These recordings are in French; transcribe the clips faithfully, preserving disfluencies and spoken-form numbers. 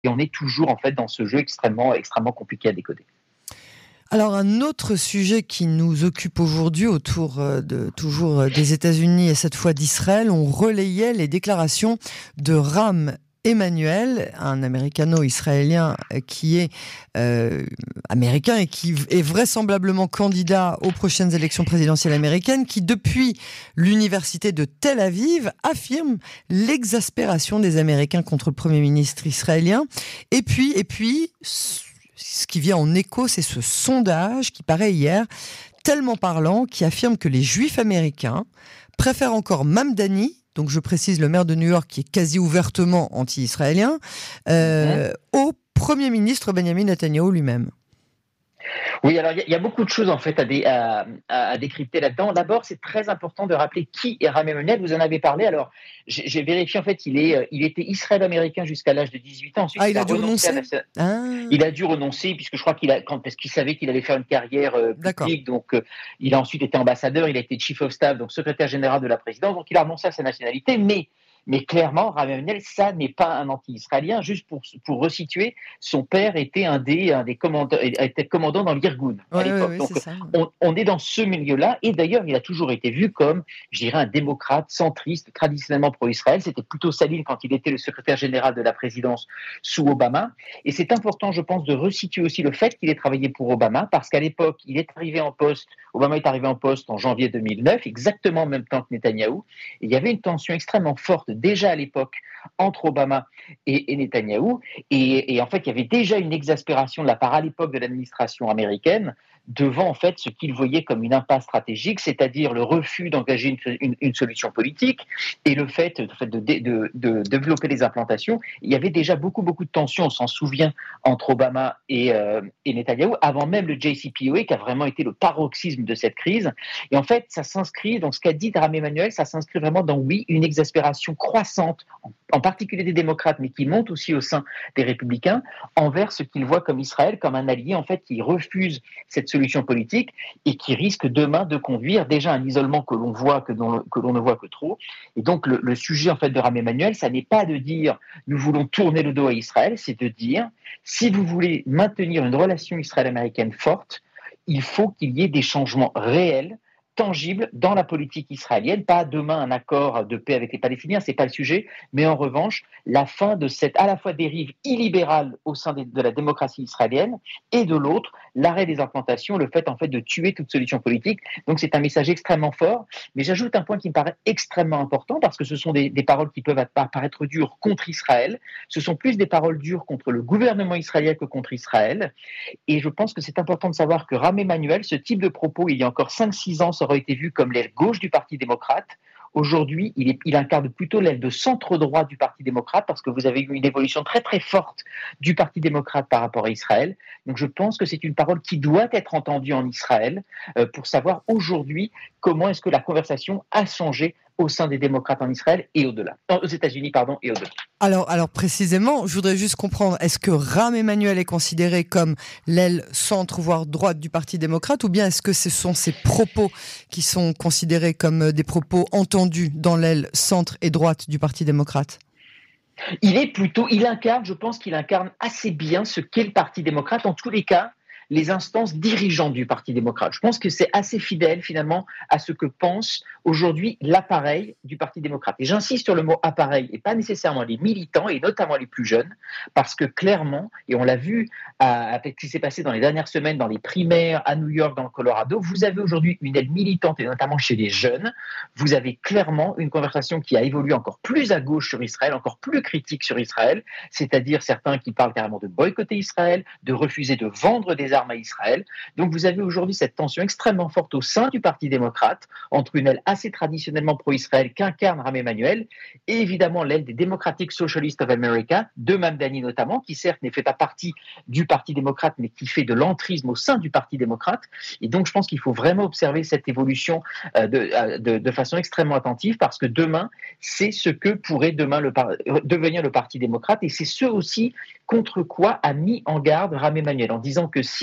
et on est toujours en fait dans ce jeu extrêmement, extrêmement compliqué à décoder. Alors un autre sujet qui nous occupe aujourd'hui autour de toujours des États-Unis et cette fois d'Israël, on relayait les déclarations de Rahm Emanuel, un américano-israélien qui est euh, américain et qui est vraisemblablement candidat aux prochaines élections présidentielles américaines, qui depuis l'université de Tel Aviv affirme l'exaspération des Américains contre le Premier ministre israélien. Et puis, et puis, ce qui vient en écho, c'est ce sondage qui paraît hier tellement parlant, qui affirme que les Juifs américains préfèrent encore Mamdani, donc je précise le maire de New York qui est quasi ouvertement anti-israélien, euh, mmh. au Premier ministre Benjamin Netanyahou lui-même. Oui, alors il y, y a beaucoup de choses en fait à, dé, à, à décrypter là-dedans. D'abord, c'est très important de rappeler qui est Rahm Emanuel. Vous en avez parlé. Alors, j'ai, j'ai vérifié en fait, il est, il était israélo-américain jusqu'à l'âge de dix-huit ans. Ensuite, ah, il, il a, a dû renoncer. renoncer à la, ah. Il a dû renoncer puisque je crois qu'il a, quand, parce qu'il savait qu'il allait faire une carrière euh, publique. Donc, euh, il a ensuite été ambassadeur. Il a été chief of staff, donc secrétaire général de la présidence. Donc, il a renoncé à sa nationalité, mais Mais clairement, Rahm Emanuel, ça n'est pas un anti-israélien. Juste pour, pour resituer, son père était un des, un des commandants, était commandant dans l'Irgun à ouais, l'époque. Ouais, Donc, c'est ça. on, on est dans ce milieu-là. Et d'ailleurs, il a toujours été vu comme, je dirais, un démocrate centriste, traditionnellement pro-Israël. C'était plutôt Saline quand il était le secrétaire général de la présidence sous Obama. Et c'est important, je pense, de resituer aussi le fait qu'il ait travaillé pour Obama, parce qu'à l'époque, il est arrivé en poste, Obama est arrivé en poste en janvier deux mille neuf, exactement en même temps que Netanyahou. Et il y avait une tension extrêmement forte déjà à l'époque entre Obama et, et Netanyahou. Et, et en fait, il y avait déjà une exaspération de la part à l'époque de l'administration américaine devant en fait ce qu'ils voyaient comme une impasse stratégique, c'est-à-dire le refus d'engager une, une, une solution politique et le fait, en fait de, de, de, de développer les implantations. Il y avait déjà beaucoup, beaucoup de tensions, on s'en souvient, entre Obama et, euh, et Netanyahou, avant même le J C P O A, qui a vraiment été le paroxysme de cette crise. Et en fait, ça s'inscrit dans ce qu'a dit Rahm Emanuel, ça s'inscrit vraiment dans, oui, une exaspération croissante, en particulier des démocrates, mais qui monte aussi au sein des républicains, envers ce qu'ils voient comme Israël, comme un allié, en fait, qui refuse cette solution politique et qui risque demain de conduire déjà à un isolement que l'on voit, que l'on, que l'on ne voit que trop. Et donc, le, le sujet, en fait, de Rahm Emanuel, ça n'est pas de dire nous voulons tourner le dos à Israël, c'est de dire si vous voulez maintenir une relation israélo-américaine forte, il faut qu'il y ait des changements réels, tangible dans la politique israélienne, pas demain un accord de paix avec les Palestiniens, c'est pas le sujet, mais en revanche, la fin de cette à la fois dérive illibérale au sein de, de la démocratie israélienne et de l'autre, l'arrêt des implantations, le fait en fait de tuer toute solution politique. Donc c'est un message extrêmement fort, mais j'ajoute un point qui me paraît extrêmement important parce que ce sont des, des paroles qui peuvent paraître dures contre Israël, ce sont plus des paroles dures contre le gouvernement israélien que contre Israël, et je pense que c'est important de savoir que Rahm Emanuel, ce type de propos, il y a encore cinq six ans, aurait été vu comme l'aile gauche du Parti démocrate. Aujourd'hui, il, est, il incarne plutôt l'aile de centre-droit du Parti démocrate parce que vous avez eu une évolution très très forte du Parti démocrate par rapport à Israël. Donc je pense que c'est une parole qui doit être entendue en Israël euh, pour savoir aujourd'hui comment est-ce que la conversation a changé au sein des démocrates en Israël et au-delà, aux États-Unis pardon et au-delà. Alors, alors précisément, je voudrais juste comprendre, est-ce que Rahm Emanuel est considéré comme l'aile centre voire droite du Parti démocrate, ou bien est-ce que ce sont ses propos qui sont considérés comme des propos entendus dans l'aile centre et droite du Parti démocrate ? Il est plutôt, il incarne, je pense qu'il incarne assez bien ce qu'est le Parti démocrate. En tous les cas, les instances dirigeantes du Parti démocrate. Je pense que c'est assez fidèle finalement à ce que pense aujourd'hui l'appareil du Parti démocrate. Et j'insiste sur le mot appareil et pas nécessairement les militants et notamment les plus jeunes, parce que clairement, et on l'a vu avec ce qui s'est passé dans les dernières semaines dans les primaires à New York, dans le Colorado, vous avez aujourd'hui une aile militante et notamment chez les jeunes, vous avez clairement une conversation qui a évolué encore plus à gauche sur Israël, encore plus critique sur Israël, c'est-à-dire certains qui parlent carrément de boycotter Israël, de refuser de vendre des armes à Israël. Donc vous avez aujourd'hui cette tension extrêmement forte au sein du Parti démocrate entre une aile assez traditionnellement pro-Israël qu'incarne Rahm Emanuel et évidemment l'aile des Democratic Socialists of America, de Mamdani notamment, qui certes ne fait pas partie du Parti démocrate mais qui fait de l'entrisme au sein du Parti démocrate. Et donc je pense qu'il faut vraiment observer cette évolution euh, de, euh, de, de façon extrêmement attentive parce que demain, c'est ce que pourrait demain le par... devenir le Parti démocrate et c'est ce aussi contre quoi a mis en garde Rahm Emanuel en disant que si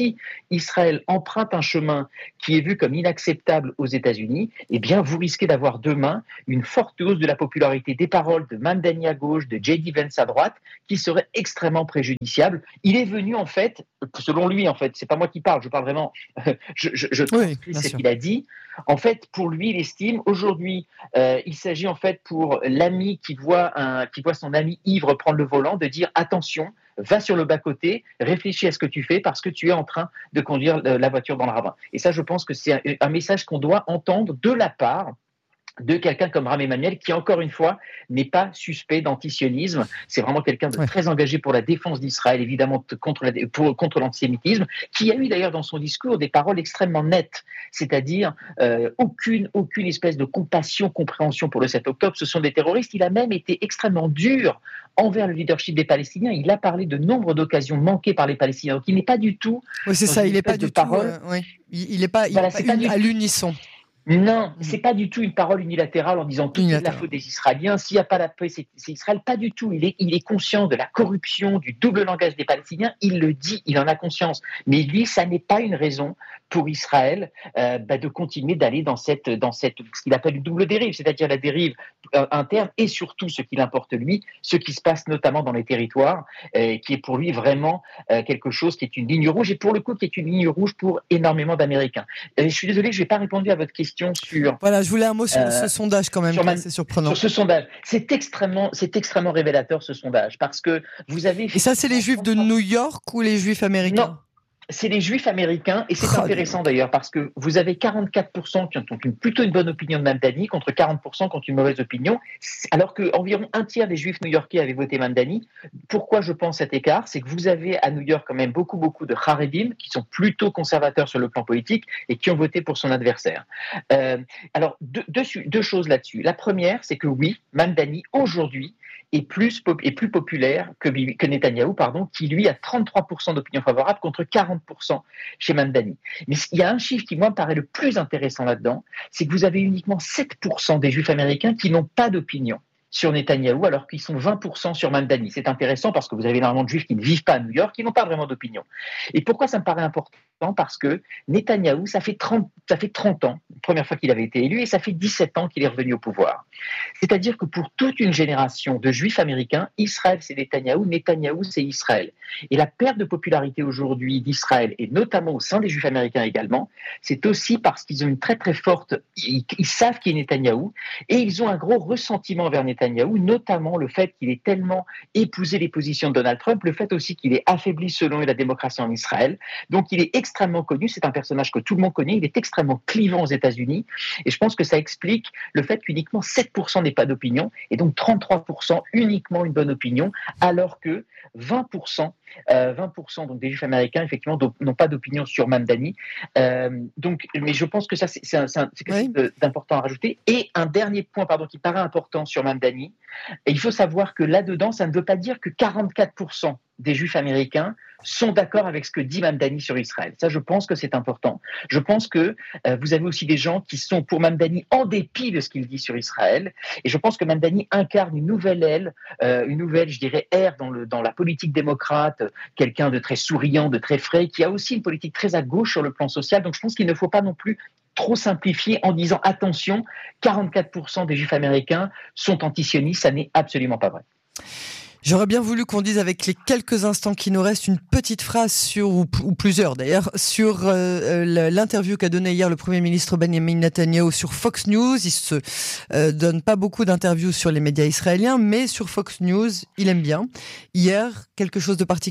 si Israël emprunte un chemin qui est vu comme inacceptable aux États-Unis, eh bien, vous risquez d'avoir demain une forte hausse de la popularité des paroles de Mamdani à gauche, de J D Vance à droite, qui serait extrêmement préjudiciable. Il est venu, en fait, selon lui, en fait, c'est pas moi qui parle, je parle vraiment, je, je, je transcris oui, ce qu'il a dit. En fait, pour lui, il estime, aujourd'hui, euh, il s'agit en fait pour l'ami qui voit, un, qui voit son ami ivre prendre le volant, de dire attention, va sur le bas-côté, réfléchis à ce que tu fais parce que tu es en train de conduire la voiture dans le ravin. Et ça, je pense que c'est un, un message qu'on doit entendre de la part de quelqu'un comme Rahm Emanuel, qui, encore une fois, n'est pas suspect d'antisionisme. C'est vraiment quelqu'un de ouais. très engagé pour la défense d'Israël, évidemment, contre, la, pour, contre l'antisémitisme, qui a eu d'ailleurs dans son discours des paroles extrêmement nettes, c'est-à-dire euh, aucune, aucune espèce de compassion, compréhension pour le sept octobre. Ce sont des terroristes. Il a même été extrêmement dur envers le leadership des Palestiniens. Il a parlé de nombre d'occasions manquées par les Palestiniens. Donc, il n'est pas du tout... Oui, c'est ça, il n'est pas du tout... Euh, oui. Il n'est pas, il voilà, est pas, pas à l'unisson. Non, c'est pas du tout une parole unilatérale en disant tout est de la faute des Israéliens. S'il n'y a pas la paix, c'est, c'est Israël. Pas du tout. Il est, il est conscient de la corruption, du double langage des Palestiniens. Il le dit, il en a conscience. Mais lui, ça n'est pas une raison pour Israël euh, bah, de continuer d'aller dans cette, dans cette, ce qu'il appelle une double dérive, c'est-à-dire la dérive euh, interne et surtout ce qui l'importe lui, ce qui se passe notamment dans les territoires, euh, qui est pour lui vraiment euh, quelque chose qui est une ligne rouge et pour le coup qui est une ligne rouge pour énormément d'Américains. Euh, je suis désolé, je n'ai pas répondu à votre question. Sur, voilà, je voulais un mot sur euh, ce sondage quand même, sur ma, c'est surprenant. Sur ce sondage, c'est extrêmement, c'est extrêmement révélateur ce sondage parce que vous avez. Et ça, c'est les Juifs de New York ou les Juifs américains ? Non. C'est les Juifs américains, et c'est oh, intéressant d'ailleurs, parce que vous avez quarante-quatre pour cent qui ont une, plutôt une bonne opinion de Mamdani, contre quarante pour cent qui ont une mauvaise opinion, alors qu'environ un tiers des Juifs new-yorkais avaient voté Mamdani. Pourquoi je pense cet écart ? C'est que vous avez à New York quand même beaucoup, beaucoup de Haredim, qui sont plutôt conservateurs sur le plan politique, et qui ont voté pour son adversaire. Euh, alors, deux, deux, deux choses là-dessus. La première, c'est que oui, Mamdani, aujourd'hui, est plus, est plus populaire que, que Netanyahou, pardon, qui lui a trente-trois pour cent d'opinion favorable contre quarante pour cent chez Mamdani. Mais il y a un chiffre qui, moi, me paraît le plus intéressant là-dedans, c'est que vous avez uniquement sept pour cent des Juifs américains qui n'ont pas d'opinion sur Netanyahou, alors qu'ils sont vingt pour cent sur Mamdani. C'est intéressant parce que vous avez énormément de Juifs qui ne vivent pas à New York, qui n'ont pas vraiment d'opinion. Et pourquoi ça me paraît important ? Parce que Netanyahou, ça fait trente, ça fait trente ans, la première fois qu'il avait été élu, et ça fait dix-sept ans qu'il est revenu au pouvoir. C'est-à-dire que pour toute une génération de Juifs américains, Israël, c'est Netanyahou, Netanyahou, c'est Israël. Et la perte de popularité aujourd'hui d'Israël, et notamment au sein des Juifs américains également, c'est aussi parce qu'ils ont une très très forte... Ils, ils savent qui est Netanyahou, et ils ont un gros ressentiment vers Netanyahou, notamment le fait qu'il ait tellement épousé les positions de Donald Trump, le fait aussi qu'il ait affaibli selon eux la démocratie en Israël. Donc il est extrêmement connu, c'est un personnage que tout le monde connaît, il est extrêmement clivant aux États-Unis, et je pense que ça explique le fait qu'uniquement sept pour cent n'aient pas d'opinion, et donc trente-trois pour cent uniquement une bonne opinion, alors que vingt pour cent, euh, vingt pour cent donc des Juifs américains, effectivement, n'ont pas d'opinion sur Mamdani. Euh, donc, mais je pense que ça, c'est, c'est, un, c'est, un, c'est quelque oui. chose d'important à rajouter. Et un dernier point, pardon, qui paraît important sur Mamdani, et il faut savoir que là-dedans, ça ne veut pas dire que quarante-quatre pour cent des Juifs américains sont d'accord avec ce que dit Mamdani sur Israël. Ça, je pense que c'est important. Je pense que euh, vous avez aussi des gens qui sont pour Mamdani en dépit de ce qu'il dit sur Israël. Et je pense que Mamdani incarne une nouvelle aile, euh, une nouvelle, je dirais, ère dans, le, dans la politique démocrate, quelqu'un de très souriant, de très frais, qui a aussi une politique très à gauche sur le plan social. Donc je pense qu'il ne faut pas non plus trop simplifier en disant attention, quarante-quatre pour cent des Juifs américains sont antisionistes. Ça n'est absolument pas vrai. J'aurais bien voulu qu'on dise avec les quelques instants qui nous restent une petite phrase sur, ou, ou plusieurs d'ailleurs, sur euh, l'interview qu'a donnée hier le Premier ministre Benjamin Netanyahou sur Fox News. Il se euh, donne pas beaucoup d'interviews sur les médias israéliens, mais sur Fox News, il aime bien. Hier, quelque chose de particulier ?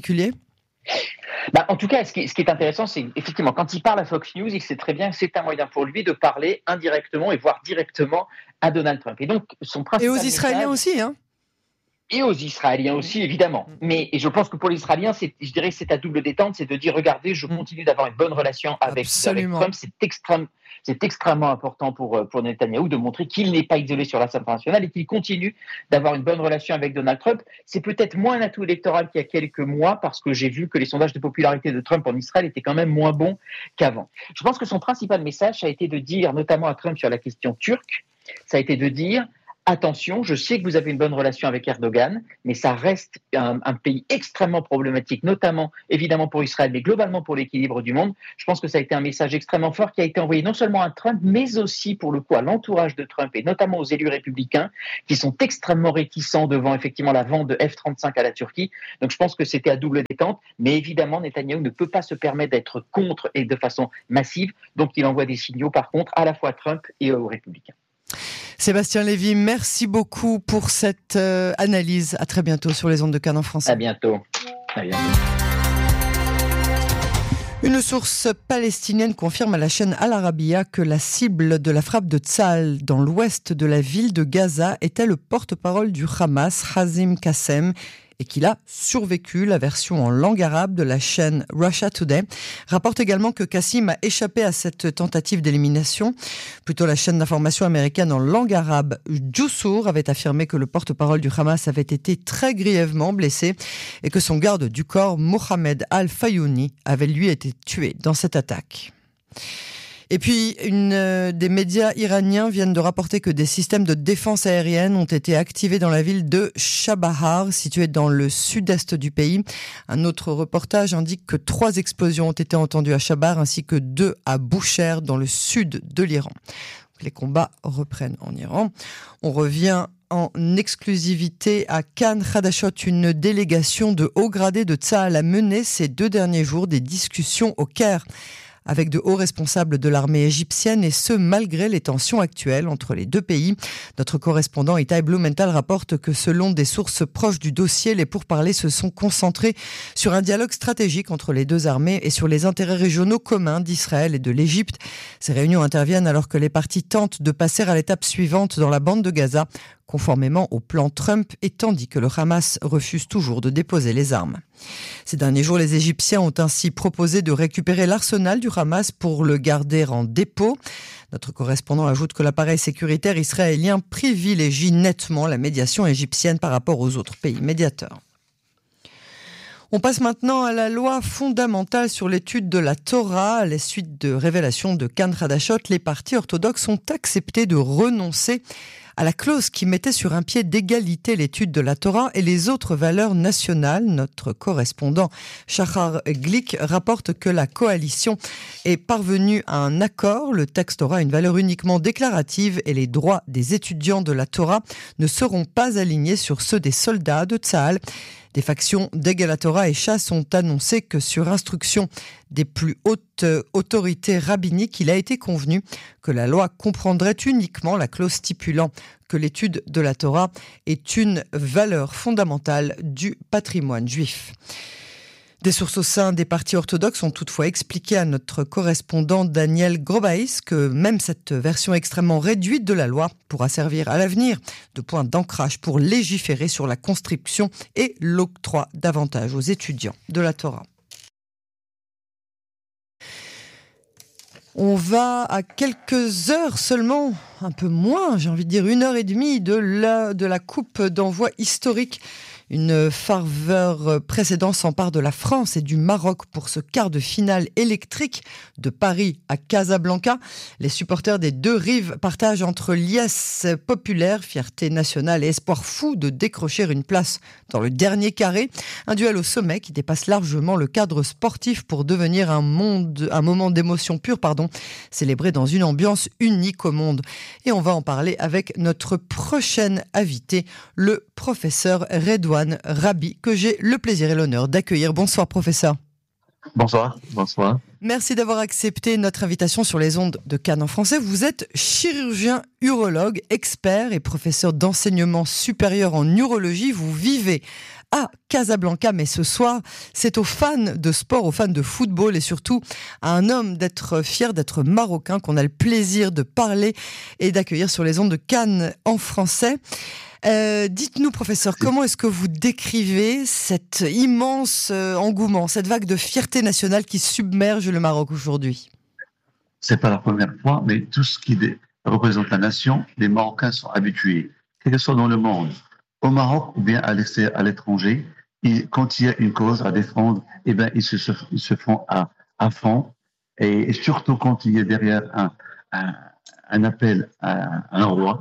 Bah, en tout cas, ce qui, ce qui est intéressant, c'est effectivement, quand il parle à Fox News, il sait très bien que c'est un moyen pour lui de parler indirectement et voire directement à Donald Trump. Et donc, son principal Et aux Israéliens message, aussi, hein. Et aux Israéliens aussi, évidemment. Mais et je pense que pour les Israéliens, c'est, je dirais que c'est à double détente, c'est de dire, regardez, je continue d'avoir une bonne relation avec, avec Trump. C'est, extrême, c'est extrêmement important pour, pour Netanyahou de montrer qu'il n'est pas isolé sur la scène internationale et qu'il continue d'avoir une bonne relation avec Donald Trump. C'est peut-être moins un atout électoral qu'il y a quelques mois, parce que j'ai vu que les sondages de popularité de Trump en Israël étaient quand même moins bons qu'avant. Je pense que son principal message, ça a été de dire, notamment à Trump sur la question turque, ça a été de dire, attention, je sais que vous avez une bonne relation avec Erdogan, mais ça reste un, un pays extrêmement problématique, notamment évidemment pour Israël, mais globalement pour l'équilibre du monde. Je pense que ça a été un message extrêmement fort qui a été envoyé non seulement à Trump, mais aussi pour le coup à l'entourage de Trump et notamment aux élus républicains qui sont extrêmement réticents devant effectivement la vente de F trente-cinq à la Turquie. Donc je pense que c'était à double détente, mais évidemment Netanyahou ne peut pas se permettre d'être contre et de façon massive, donc il envoie des signaux par contre à la fois à Trump et aux républicains. Sébastien Lévy, merci beaucoup pour cette euh, analyse. À très bientôt sur les ondes de Cannes en français. À bientôt. À bientôt. Une source palestinienne confirme à la chaîne Al Arabiya que la cible de la frappe de Tzahal dans l'ouest de la ville de Gaza était le porte-parole du Hamas, Hazim Qassem, et qu'il a survécu. La version en langue arabe de la chaîne Russia Today rapporte également que Qassim a échappé à cette tentative d'élimination. Plutôt, la chaîne d'information américaine en langue arabe Jussour avait affirmé que le porte-parole du Hamas avait été très grièvement blessé et que son garde du corps, Mohamed Al-Fayouni, avait lui été tué dans cette attaque. Et puis, une, euh, des médias iraniens viennent de rapporter que des systèmes de défense aérienne ont été activés dans la ville de Chabahar, située dans le sud-est du pays. Un autre reportage indique que trois explosions ont été entendues à Chabahar ainsi que deux à Boucher dans le sud de l'Iran. Les combats reprennent en Iran. On revient en exclusivité à Khan Khadashot. Une délégation de hauts gradés de Tsahal a mené ces deux derniers jours des discussions au Caire avec de hauts responsables de l'armée égyptienne, et ce, malgré les tensions actuelles entre les deux pays. Notre correspondant Itai Blumenthal rapporte que selon des sources proches du dossier, les pourparlers se sont concentrés sur un dialogue stratégique entre les deux armées et sur les intérêts régionaux communs d'Israël et de l'Égypte. Ces réunions interviennent alors que les parties tentent de passer à l'étape suivante dans la bande de Gaza, conformément au plan Trump, et tandis que le Hamas refuse toujours de déposer les armes. Ces derniers jours, les Égyptiens ont ainsi proposé de récupérer l'arsenal du Hamas pour le garder en dépôt. Notre correspondant ajoute que l'appareil sécuritaire israélien privilégie nettement la médiation égyptienne par rapport aux autres pays médiateurs. On passe maintenant à la loi fondamentale sur l'étude de la Torah. À la suite de révélations de Khan Khadashot, les partis orthodoxes ont accepté de renoncer à la clause qui mettait sur un pied d'égalité l'étude de la Torah et les autres valeurs nationales. Notre correspondant Shachar Glick rapporte que la coalition est parvenue à un accord. Le texte aura une valeur uniquement déclarative et les droits des étudiants de la Torah ne seront pas alignés sur ceux des soldats de Tsahal. Des factions d'Egel Torah et Chasse ont annoncé que sur instruction des plus hautes autorités rabbiniques, il a été convenu que la loi comprendrait uniquement la clause stipulant que l'étude de la Torah est une valeur fondamentale du patrimoine juif. Des sources au sein des partis orthodoxes ont toutefois expliqué à notre correspondant Daniel Grobaïs que même cette version extrêmement réduite de la loi pourra servir à l'avenir de point d'ancrage pour légiférer sur la construction et l'octroi d'avantages aux étudiants de la Torah. On va à quelques heures seulement, un peu moins, j'ai envie de dire une heure et demie de la, de la coupe d'envoi historique. Une ferveur précédente s'empare de la France et du Maroc pour ce quart de finale électrique de Paris à Casablanca. Les supporters des deux rives partagent entre liesse populaire, fierté nationale et espoir fou de décrocher une place dans le dernier carré. Un duel au sommet qui dépasse largement le cadre sportif pour devenir un, monde, un moment d'émotion pure, pardon, célébré dans une ambiance unique au monde. Et on va en parler avec notre prochaine invité, le professeur Redouane Rabi, que j'ai le plaisir et l'honneur d'accueillir. Bonsoir professeur. Bonsoir, bonsoir. Merci d'avoir accepté notre invitation sur les ondes de Cannes en français. Vous êtes chirurgien urologue, expert et professeur d'enseignement supérieur en urologie. Vous vivez à Casablanca, mais ce soir, c'est aux fans de sport, aux fans de football et surtout à un homme d'être fier d'être marocain qu'on a le plaisir de parler et d'accueillir sur les ondes de Cannes en français. Euh, dites-nous, professeur, comment est-ce que vous décrivez cet immense euh, engouement, cette vague de fierté nationale qui submerge le Maroc aujourd'hui? C'est pas la première fois, mais tout ce qui représente la nation, les Marocains sont habitués, quel que soit dans le monde, au Maroc ou bien à l'étranger. Et quand il y a une cause à défendre, eh ben ils se, ils se font à, à fond. Et surtout quand il y a derrière un, un, un appel à, à un roi,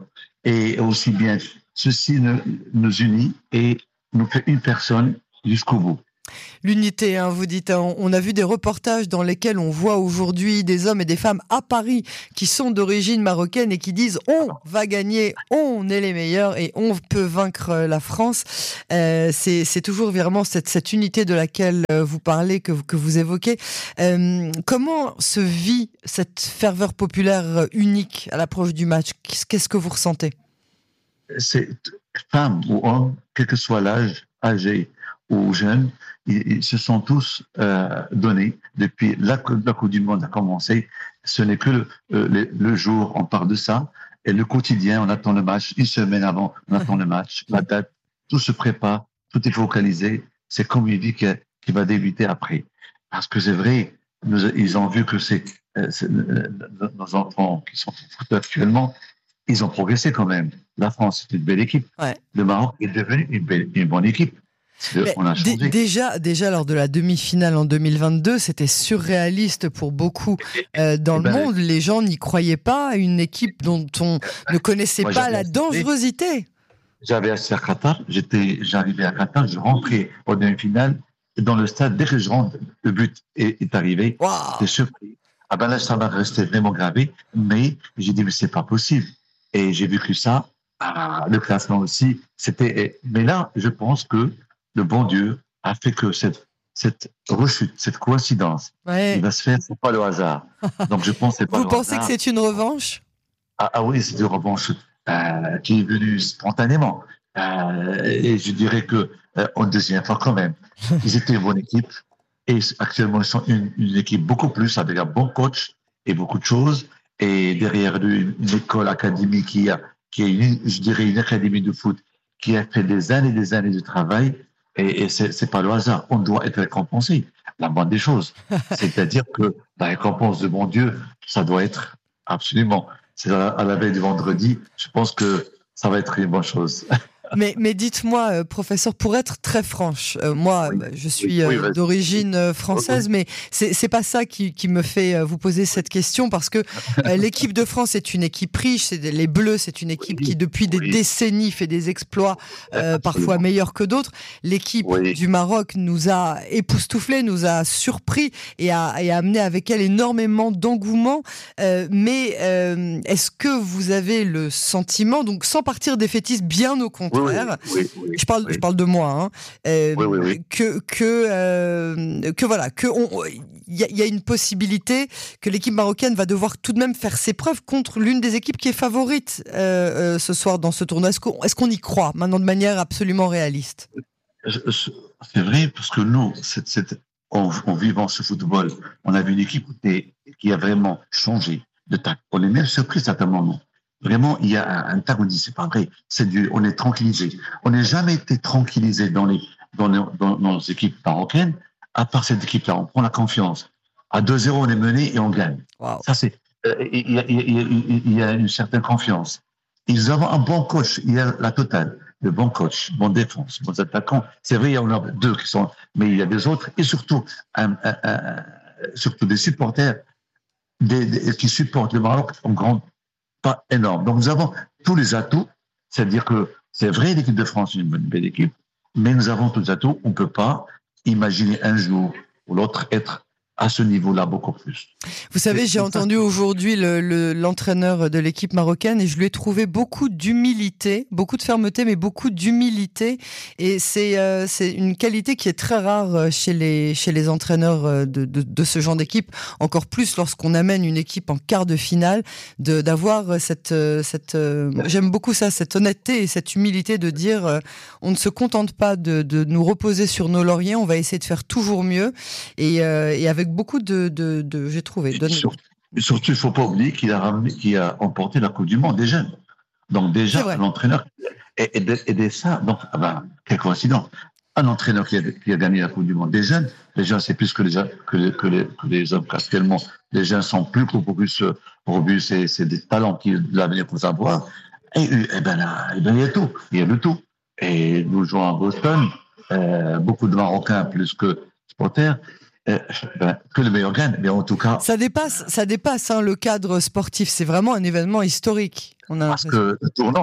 Et aussi bien, ceci nous, nous unit et nous fait une personne jusqu'au bout. L'unité, hein, vous dites, hein, on a vu des reportages dans lesquels on voit aujourd'hui des hommes et des femmes à Paris qui sont d'origine marocaine et qui disent on va gagner, on est les meilleurs et on peut vaincre la France. Euh, c'est, c'est toujours vraiment cette, cette unité de laquelle vous parlez, que, que vous évoquez. Euh, comment se vit cette ferveur populaire unique à l'approche du match ? Qu'est-ce que vous ressentez ? C'est femmes ou hommes, quel que soit l'âge, âgé ou jeunes, ils, ils se sont tous euh, donnés depuis la, la Coupe du Monde a commencé. Ce n'est que le, le, le jour, on parle de ça, et le quotidien, on attend le match. Une semaine avant, on attend le match, la date, tout se prépare, tout est focalisé. C'est comme une vie qui, qui va débuter après. Parce que c'est vrai, nous, ils ont vu que c'est, c'est nos enfants qui sont au foot actuellement, ils ont progressé quand même. La France, c'est une belle équipe. Ouais. Le Maroc est devenu une, belle, une bonne équipe. On a changé. D- déjà, déjà, lors de la demi-finale en deux mille vingt-deux, c'était surréaliste pour beaucoup euh, dans et le ben, monde. Les gens n'y croyaient pas. Une équipe dont on ne connaissait moi, pas la dangerosité. J'avais assisté à Qatar. J'étais, j'arrivais à Qatar. Je rentrais en demi-finale. Dans le stade, dès que je rentre, le but est, est arrivé. Wow. J'étais surpris. Ah ben là, ça m'a resté vraiment gravé. Mais j'ai dit, mais c'est pas possible. Et j'ai vu que ça, ah, le classement aussi, c'était. Mais là, je pense que le bon Dieu a fait que cette, cette rechute, cette coïncidence, ouais. il va se faire, c'est pas le hasard. Donc je pense que c'est pas Vous le pensez hasard. que c'est une revanche ? ah, ah oui, c'est une revanche euh, qui est venue spontanément. Euh, et je dirais que euh, en deuxième fois quand même, ils étaient une bonne équipe. Et actuellement, ils sont une, une équipe beaucoup plus avec un bon coach et beaucoup de choses. Et derrière une, une école académique qui a, qui est, une, je dirais, une académie de foot qui a fait des années et des années de travail. Et, et c'est, c'est pas le hasard. On doit être récompensé. La moindre des choses. C'est-à-dire que la récompense de mon Dieu, ça doit être absolument. C'est à la, à la veille du vendredi. Je pense que ça va être une bonne chose. Mais, mais dites-moi, euh, professeur, pour être très franche, euh, moi, oui. je suis euh, oui, oui, d'origine euh, française, oui. mais c'est, c'est pas ça qui, qui me fait euh, vous poser cette question, parce que euh, l'équipe de France est une équipe riche, c'est des, les Bleus, c'est une équipe qui, depuis des décennies, fait des exploits euh, parfois meilleurs que d'autres. L'équipe du Maroc nous a époustouflés, nous a surpris et a, et a amené avec elle énormément d'engouement. Euh, mais euh, est-ce que vous avez le sentiment, donc sans partir défaitiste, bien au contraire, Oui, oui, oui, je parle, oui. je parle de moi, hein, euh, oui, oui, oui. que que euh, que voilà, que il y, y a une possibilité que l'équipe marocaine va devoir tout de même faire ses preuves contre l'une des équipes qui est favorite euh, euh, ce soir dans ce tournoi. Est-ce qu'on, est-ce qu'on y croit maintenant de manière absolument réaliste ? C'est vrai, parce que nous, c'est, c'est, en, en vivant ce football, on a vu une équipe qui a vraiment changé de tact. On est même surpris à certains moments. Vraiment, il y a un tas, on dit, c'est pas vrai, c'est du, on est tranquillisé. On n'a jamais été tranquillisé dans les, dans les, dans nos équipes marocaines, à part cette équipe-là. On prend la confiance. À deux zéro, on est mené et on gagne. Wow. Ça, c'est, euh, il y a, il y a, il y a une certaine confiance. Ils ont un bon coach, il y a la totale. Le bon coach, bon défense, bons attaquants. C'est vrai, il y en a deux qui sont, mais il y a des autres, et surtout, un, un, un, surtout des supporters, des, des, qui supportent le Maroc en grande, pas énorme. Donc nous avons tous les atouts, c'est-à-dire que c'est vrai, l'équipe de France est une bonne belle équipe, mais nous avons tous les atouts. On ne peut pas imaginer un jour ou l'autre être à ce niveau-là beaucoup plus. Vous savez, c'est, j'ai c'est entendu ça. aujourd'hui le, le, l'entraîneur de l'équipe marocaine et je lui ai trouvé beaucoup d'humilité, beaucoup de fermeté, mais beaucoup d'humilité. Et c'est, euh, c'est une qualité qui est très rare chez les, chez les entraîneurs de, de, de ce genre d'équipe. Encore plus lorsqu'on amène une équipe en quart de finale, de, d'avoir cette, cette euh, j'aime beaucoup ça, cette honnêteté et cette humilité de dire euh, on ne se contente pas de, de nous reposer sur nos lauriers, on va essayer de faire toujours mieux. Et, euh, et avec beaucoup de, de, de j'ai trouvé. De... Surtout, surtout, il ne faut pas oublier qu'il a ramené, qu'il a emporté la Coupe du Monde des jeunes. Donc déjà, l'entraîneur et, et, et de ça, donc ah ben, quelle coïncidence. Un entraîneur qui a, qui a gagné la Coupe du Monde des jeunes, les jeunes c'est plus que les que les, que les, que les hommes actuellement. Les jeunes sont plus robustes, robustes et c'est des talents qui de l'avenir pour savoir. Et, et ben là, et ben il y a tout, il y a le tout. Et nous jouons à Boston, euh, beaucoup de Marocains plus que supporters. Euh, ben, que le meilleur gagne, mais en tout cas... Ça dépasse, ça dépasse hein, le cadre sportif, c'est vraiment un événement historique. On a parce que le tournant,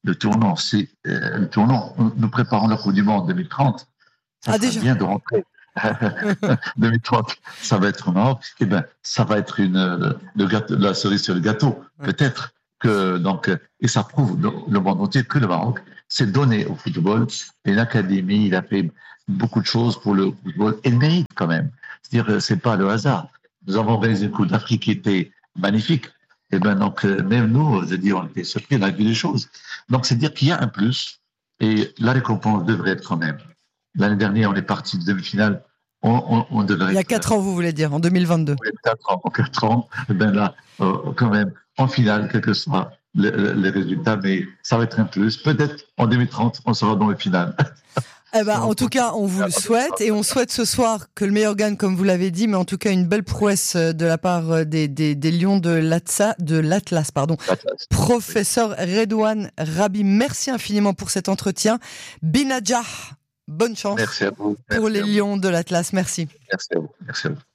le tournant, c'est euh, le tournant. Nous préparons la Coupe du Monde deux mille trente. Ça ah déjà bien de rentrer. deux mille trente, ça va être au Maroc. Eh ben, ça va être une le gâteau, la cerise sur le gâteau, ouais. Peut-être que donc et ça prouve le, le monde entier que le Maroc s'est donné au football. Et l'académie, il a fait beaucoup de choses pour le football et le mérite quand même. C'est-à-dire, c'est pas le hasard. Nous avons organisé une Coupe d'Afrique qui était magnifique. Et ben donc même nous, je veux dire, on était surpris, on a vu des choses. Donc c'est dire qu'il y a un plus et la récompense devrait être quand même. L'année dernière, on est parti de demi-finale. On, on, on devrait. Il y a quatre ans, vous voulez dire, en deux mille vingt-deux. Oui, quatre ans, en quatre ans. Et ben là, euh, quand même, en finale, quel que soit les, les résultats, mais ça va être un plus. Peut-être en deux mille trente, on sera dans le final. Eh ben, en tout cas, on vous le souhaite et on souhaite ce soir que le meilleur gagne, comme vous l'avez dit, mais en tout cas une belle prouesse de la part des, des, des Lions de l'Atlas, de l'Atlas, pardon. L'Atlas. Professeur Redouane Rabi, merci infiniment pour cet entretien. Binajah, bonne chance. Merci à vous. Merci pour les à vous. Lions de l'Atlas. Merci. Merci à vous. Merci à vous.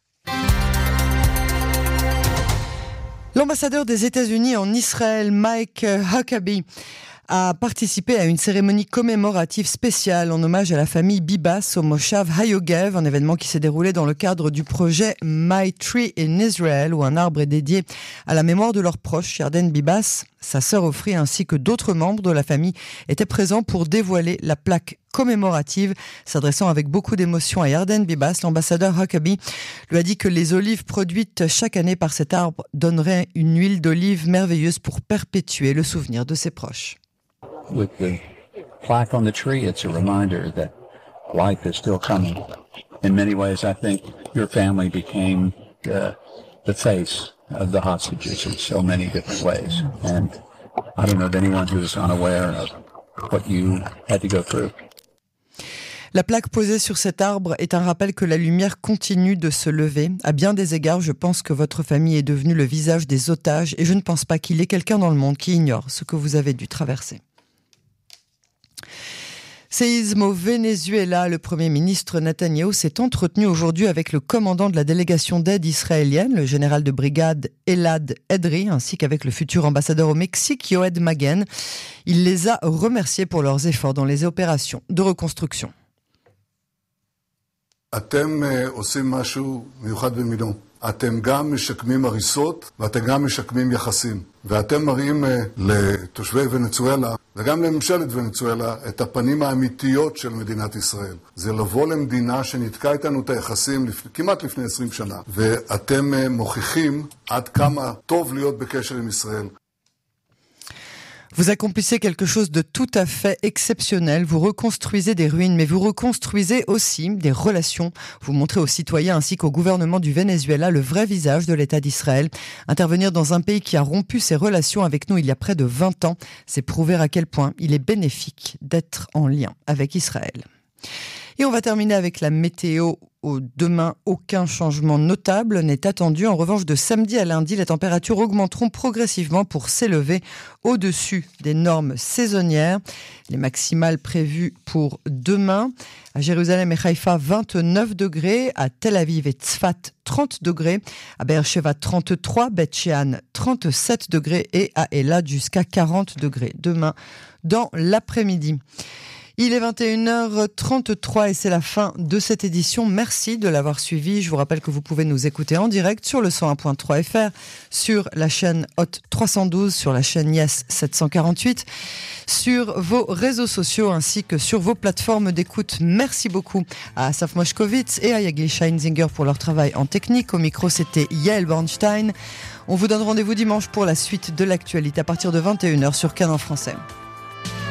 L'ambassadeur des États-Unis en Israël, Mike Huckabee, a participé à une cérémonie commémorative spéciale en hommage à la famille Bibas au Moshav Hayogev, un événement qui s'est déroulé dans le cadre du projet My Tree in Israel, où un arbre est dédié à la mémoire de leurs proches. Yarden Bibas, sa sœur Ofri ainsi que d'autres membres de la famille étaient présents pour dévoiler la plaque commémorative. S'adressant avec beaucoup d'émotion à Yarden Bibas, l'ambassadeur Huckabee lui a dit que les olives produites chaque année par cet arbre donneraient une huile d'olive merveilleuse pour perpétuer le souvenir de ses proches. With the plaque on the tree, it's a reminder that life is still coming. In many ways, I think your family became the, the face of the hostages in so many different ways. And I don't know of anyone who's unaware of what you had to go through. La plaque posée sur cet arbre est un rappel que la lumière continue de se lever. À bien des égards, je pense que votre famille est devenue le visage des otages et je ne pense pas qu'il y ait quelqu'un dans le monde qui ignore ce que vous avez dû traverser. Séisme au Venezuela, le Premier ministre Netanyahou s'est entretenu aujourd'hui avec le commandant de la délégation d'aide israélienne, le général de brigade Elad Edri, ainsi qu'avec le futur ambassadeur au Mexique, Yoed Maguen. Il les a remerciés pour leurs efforts dans les opérations de reconstruction. אתם עושים משהו מיוחד במינו. אתם גם משקמים הריסות ואתם גם משקמים יחסים. ואתם מראים לתושבי ונצואלה וגם לממשלת ונצואלה את הפנים האמיתיות של מדינת ישראל. זה לבוא למדינה שנתקע איתנו את היחסים לפ... כמעט לפני עשרים שנה. ואתם מוכיחים עד כמה טוב להיות בקשר עם ישראל. Vous accomplissez quelque chose de tout à fait exceptionnel. Vous reconstruisez des ruines, mais vous reconstruisez aussi des relations. Vous montrez aux citoyens ainsi qu'au gouvernement du Venezuela le vrai visage de l'État d'Israël. Intervenir dans un pays qui a rompu ses relations avec nous il y a près de vingt ans, c'est prouver à quel point il est bénéfique d'être en lien avec Israël. Et on va terminer avec la météo. Demain, aucun changement notable n'est attendu. En revanche, de samedi à lundi, les températures augmenteront progressivement pour s'élever au-dessus des normes saisonnières. Les maximales prévues pour demain, à Jérusalem et Haïfa, vingt-neuf degrés, à Tel Aviv et Tzfat, trente degrés, à Beersheva, trente-trois, Beth Shean, trente-sept degrés et à Elad jusqu'à quarante degrés demain dans l'après-midi. Il est vingt et une heures trente-trois et c'est la fin de cette édition. Merci de l'avoir suivi. Je vous rappelle que vous pouvez nous écouter en direct sur le cent un point trois F R, sur la chaîne Hot trois cent douze, sur la chaîne Yes sept cent quarante-huit, sur vos réseaux sociaux ainsi que sur vos plateformes d'écoute. Merci beaucoup à Asaf Moshkovitz et à Yagli Scheinzinger pour leur travail en technique. Au micro, c'était Yael Bornstein. On vous donne rendez-vous dimanche pour la suite de l'actualité à partir de vingt et une heures sur Canal Français.